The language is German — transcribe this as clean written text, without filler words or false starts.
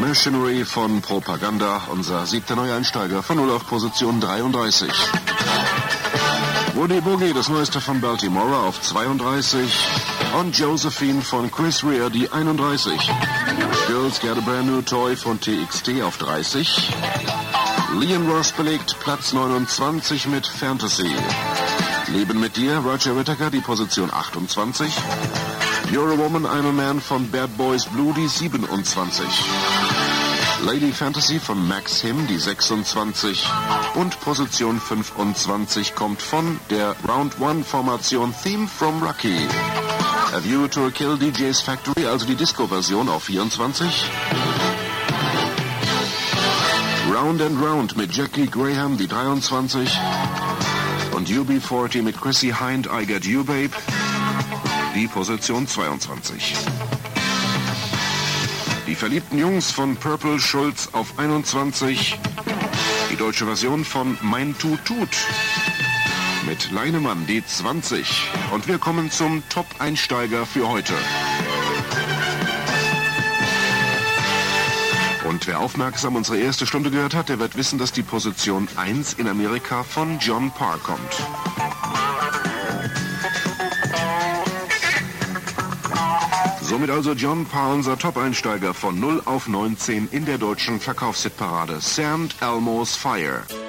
Machinery von Propaganda, unser 7. Neueinsteiger von 0 auf Position 33. Woody Boogie, das Neueste von Baltimore, auf 32. Und Josephine von Chris Rea, die 31. Girls Get a Brand New Toy von TXT auf 30. Leon Ross belegt Platz 29 mit Fantasy. Leben mit dir, Roger Whittaker, die Position 28. You're a Woman, I'm a Man von Bad Boys Blue, die 27. Lady Fantasy von Max Him, die 26. Und Position 25 kommt von der Round 1 Formation Theme from Rocky. A View to a Kill DJ's Factory, also die Disco-Version auf 24. Round and Round mit Jackie Graham, die 23. Und UB40 mit Chrissy Hind, I Got You Babe, die Position 22. Die verliebten Jungs von Purple Schulz auf 21. Die deutsche Version von Mein Tut Tut mit Leinemann, die 20. Und wir kommen zum Top-Einsteiger für heute. Und wer aufmerksam unsere erste Stunde gehört hat, der wird wissen, dass die Position 1 in Amerika von John Parr kommt. Somit also John Parr, unser Top-Einsteiger von 0 auf 19 in der deutschen Verkaufshitparade. St. Elmo's Fire.